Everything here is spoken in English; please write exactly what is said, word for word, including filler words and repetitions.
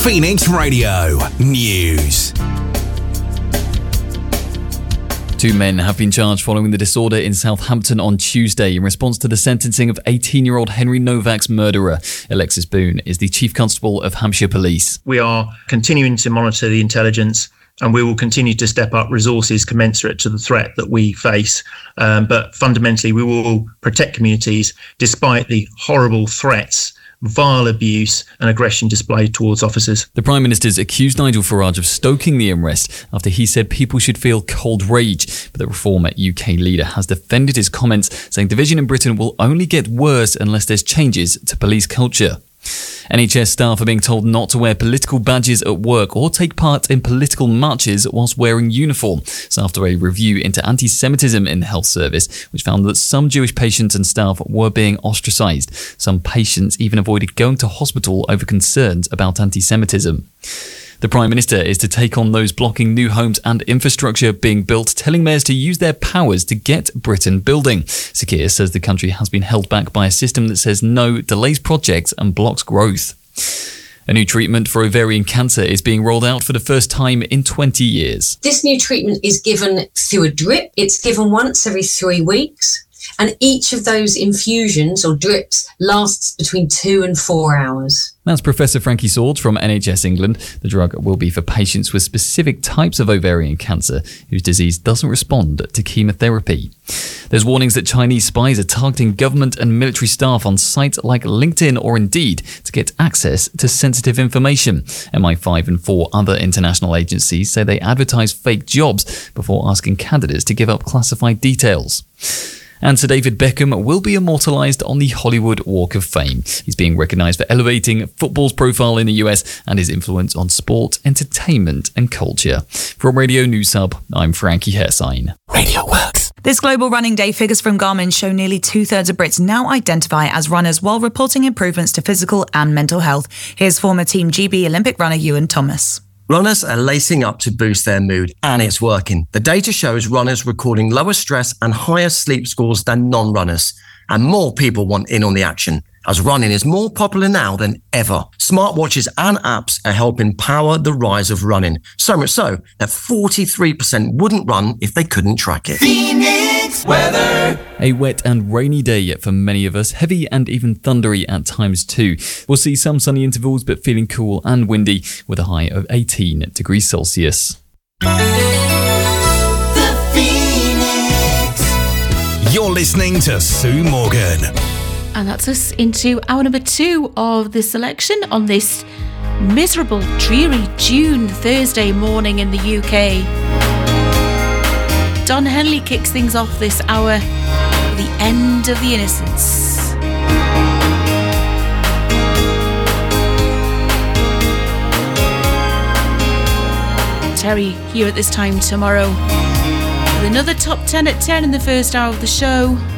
Phoenix Radio News. Two men have been charged following the disorder in Southampton on Tuesday in response to the sentencing of eighteen-year-old Henry Novak's murderer. Alexis Boone is the Chief Constable of Hampshire Police. We are continuing to monitor the intelligence, and we will continue to step up resources commensurate to the threat that we face. Um, but fundamentally, we will protect communities despite the horrible threats, vile abuse and aggression displayed towards officers. The Prime Minister's accused Nigel Farage of stoking the unrest after he said people should feel cold rage. But the Reform U K leader has defended his comments, saying division in Britain will only get worse unless there's changes to police culture. N H S staff are being told not to wear political badges at work or take part in political marches whilst wearing uniform. It's after a review into anti-Semitism in the health service, which found that some Jewish patients and staff were being ostracised. Some patients even avoided going to hospital over concerns about anti-Semitism. The Prime Minister is to take on those blocking new homes and infrastructure being built, telling mayors to use their powers to get Britain building. Sir Keir says the country has been held back by a system that says no, delays projects and blocks growth. A new treatment for ovarian cancer is being rolled out for the first time in twenty years. This new treatment is given through a drip. It's given once every three weeks. And each of those infusions or drips lasts between two and four hours. That's Professor Frankie Swords from N H S England. The drug will be for patients with specific types of ovarian cancer whose disease doesn't respond to chemotherapy. There's warnings that Chinese spies are targeting government and military staff on sites like LinkedIn or Indeed to get access to sensitive information. M I five and four other international agencies say they advertise fake jobs before asking candidates to give up classified details. And Sir David Beckham will be immortalised on the Hollywood Walk of Fame. He's being recognised for elevating football's profile in the U S and his influence on sport, entertainment and culture. From Radio News Hub, I'm Frankie Hersign. Radio Works. This Global Running Day figures from Garmin show nearly two-thirds of Brits now identify as runners while reporting improvements to physical and mental health. Here's former Team G B Olympic runner Ewan Thomas. Runners are lacing up to boost their mood, and it's working. The data shows runners recording lower stress and higher sleep scores than non-runners. And more people want in on the action, as running is more popular now than ever. Smartwatches and apps are helping power the rise of running. So much so that forty-three percent wouldn't run if they couldn't track it. Phoenix weather. A wet and rainy day for many of us, heavy and even thundery at times too. We'll see some sunny intervals but feeling cool and windy with a high of eighteen degrees Celsius. The Phoenix. You're listening to Sue Morgan. And that's us into hour number two of the selection on this miserable, dreary June Thursday morning in the U K. Don Henley kicks things off this hour, The End of the Innocence. Terry here at this time tomorrow with another top ten at ten in the first hour of the show.